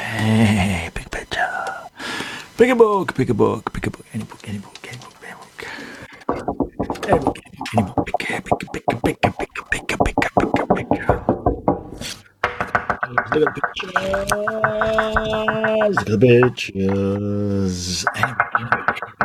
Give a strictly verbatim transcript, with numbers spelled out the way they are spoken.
Hey, pick a picture. Pick a book, pick a book, pick a book, any book, any book, any book, any book. Any book, any book, pick a, pick a, pick a, pick a, pick a, pick a, pick a, pick a, pick a. Look at the pictures. Look at the pictures. Any book, any book, any book.